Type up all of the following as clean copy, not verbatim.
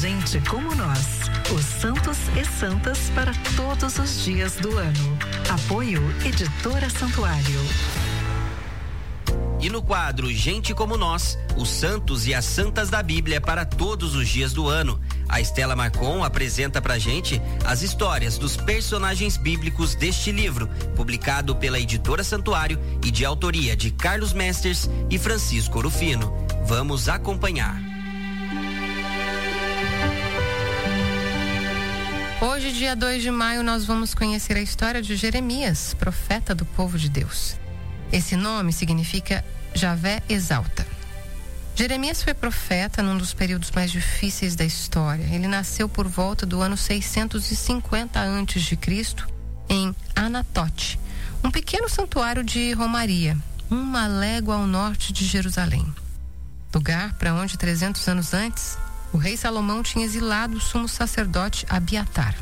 Gente como nós, os santos e santas para todos os dias do ano. Apoio Editora Santuário. E no quadro Gente Como Nós, os santos e as santas da Bíblia para todos os dias do ano, a Estela Marcon apresenta pra gente as histórias dos personagens bíblicos deste livro, publicado pela Editora Santuário e de autoria de Carlos Mesters e Francisco Rufino. Vamos acompanhar. Hoje, dia 2 de maio, nós vamos conhecer a história de Jeremias, profeta do povo de Deus. Esse nome significa Javé exalta. Jeremias foi profeta num dos períodos mais difíceis da história. Ele nasceu por volta do ano 650 a.C. em Anatote, um pequeno santuário de Romaria, uma légua ao norte de Jerusalém. Lugar para onde 300 anos antes, o rei Salomão tinha exilado o sumo sacerdote Abiatar.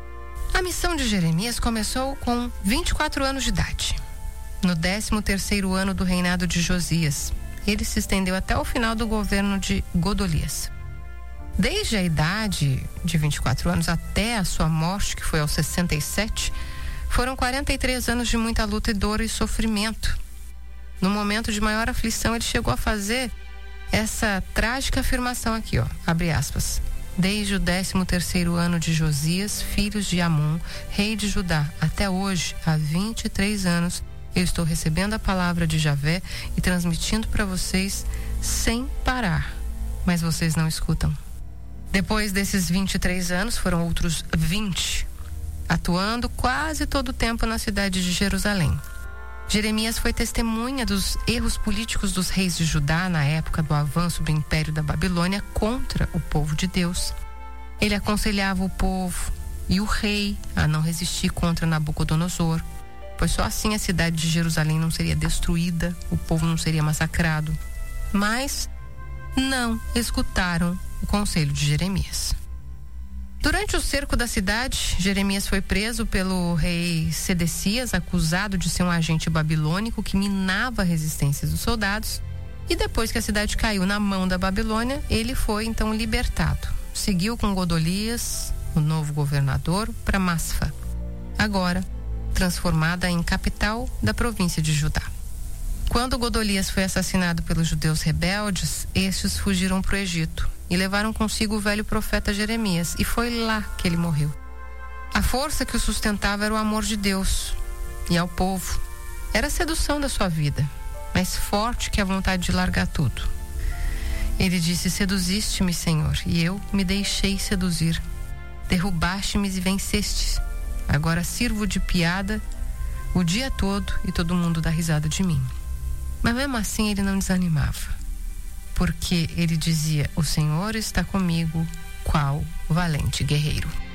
A missão de Jeremias começou com 24 anos de idade. No 13º ano do reinado de Josias, ele se estendeu até o final do governo de Godolias. Desde a idade de 24 anos até a sua morte, que foi aos 67, foram 43 anos de muita luta e dor e sofrimento. No momento de maior aflição, ele chegou a fazer essa trágica afirmação aqui, abre aspas. Desde o 13º ano de Josias, filhos de Amon, rei de Judá, até hoje, há 23 anos, eu estou recebendo a palavra de Javé e transmitindo para vocês sem parar, mas vocês não escutam. Depois desses 23 anos, foram outros 20, atuando quase todo o tempo na cidade de Jerusalém. Jeremias foi testemunha dos erros políticos dos reis de Judá na época do avanço do Império da Babilônia contra o povo de Deus. Ele aconselhava o povo e o rei a não resistir contra Nabucodonosor, pois só assim a cidade de Jerusalém não seria destruída, o povo não seria massacrado. Mas não escutaram o conselho de Jeremias. Durante o cerco da cidade, Jeremias foi preso pelo rei Sedecias, acusado de ser um agente babilônico que minava a resistência dos soldados. E depois que a cidade caiu na mão da Babilônia, ele foi então libertado. Seguiu com Godolias, o novo governador, para Masfa, agora transformada em capital da província de Judá. Quando Godolias foi assassinado pelos judeus rebeldes, estes fugiram para o Egito e levaram consigo o velho profeta Jeremias, e foi lá que ele morreu. A força que o sustentava era o amor de Deus e ao povo. Era a sedução da sua vida, mais forte que a vontade de largar tudo. Ele disse: seduziste-me, Senhor, e eu me deixei seduzir. Derrubaste-me e vencestes. Agora sirvo de piada o dia todo e todo mundo dá risada de mim. Mas mesmo assim ele não desanimava, porque ele dizia: o Senhor está comigo, qual valente guerreiro.